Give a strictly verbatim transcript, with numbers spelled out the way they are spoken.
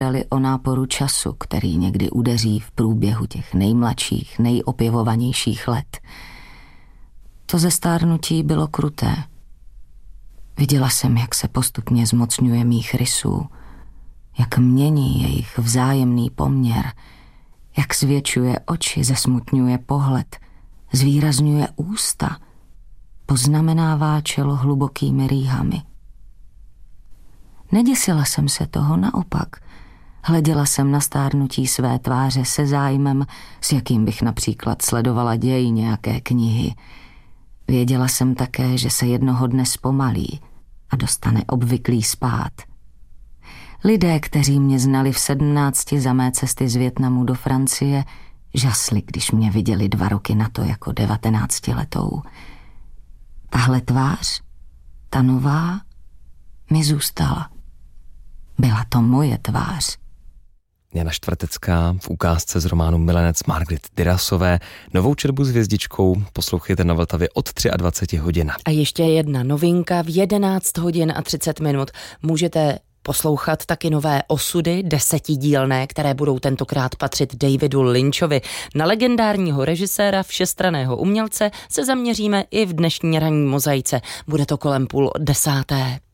Dali o náporu času, který někdy udeří v průběhu těch nejmladších, nejopěvovanějších let. To zestárnutí bylo kruté. Viděla jsem, jak se postupně zmocňuje mých rysů, jak mění jejich vzájemný poměr, jak zvětšuje oči, zesmutňuje pohled, zvýrazňuje ústa, poznamenává čelo hlubokými rýhami. Neděsila jsem se toho, naopak. Hleděla jsem na stárnutí své tváře se zájmem, s jakým bych například sledovala děj nějaké knihy. Věděla jsem také, že se jednoho dne zpomalí a dostane obvyklý spát. Lidé, kteří mě znali v sedmnácti za mé cesty z Vietnamu do Francie, žasli, když mě viděli dva roky na to jako devatenáctiletou. Tahle tvář, ta nová, mi zůstala. Byla to moje tvář. Jana Štvrtecká v ukázce z románu Milenec Margaret Dirasové. Novou četbu s hvězdičkou poslouchejte na Vltavě od dvacet tři hodin. A ještě jedna novinka, v jedenáct hodin a třicet minut můžete poslouchat taky nové osudy, desetidílné, které budou tentokrát patřit Davidu Lynchovi. Na legendárního režiséra, všestranného umělce se zaměříme i v dnešní ranní mozaice. Bude to kolem půl desáté.